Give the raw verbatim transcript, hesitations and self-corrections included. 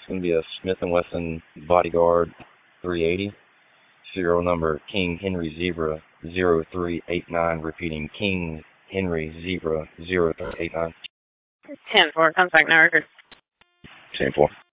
going to be a Smith and Wesson Bodyguard three eighty. Serial number King Henry Zebra zero three eight nine. Repeating, King Henry Zebra zero three eight nine. ten four, contact now record. ten four.